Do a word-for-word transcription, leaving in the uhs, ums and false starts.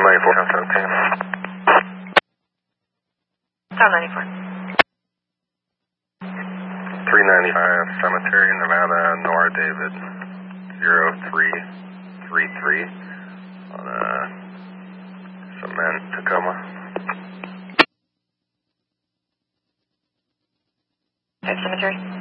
ninety-four. seventeen. Town ninety-four. three ninety-five, Cemetery, Nevada, Nora David, zero three three three, on uh, Cement, Tacoma. Okay, Cemetery.